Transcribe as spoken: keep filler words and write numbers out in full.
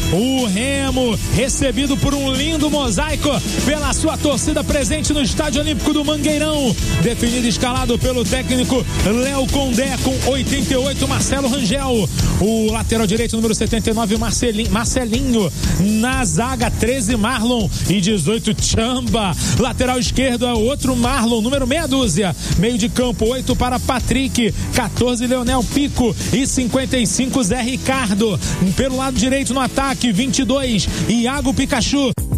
O Remo, recebido por um lindo mosaico pela sua torcida presente no Estádio Olímpico do Mangueirão. Definido e escalado pelo técnico Léo Condé com oitenta e oito, Marcelo Rangel. O lateral direito, número setenta e nove, Marcelinho, Marcelinho. Na zaga, treze, Marlon e dezoito, Chamba. Lateral esquerdo é outro Marlon, número meia dúzia. Meio de campo, oito para Patrick, quatorze, Leonel Pico e cinquenta e cinco, Zé Ricardo. Pelo lado direito no ataque, vinte e dois, Iago Pikachu.